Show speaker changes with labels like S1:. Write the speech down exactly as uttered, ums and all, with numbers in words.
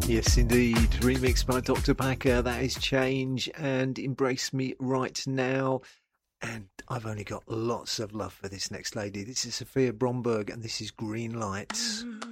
S1: Yes, indeed. Remixed by Doctor Packer. That is Change and Embrace Me Right Now. And I've only got lots of love for this next lady. This is Sophia Bromberg, and this is Green Lights.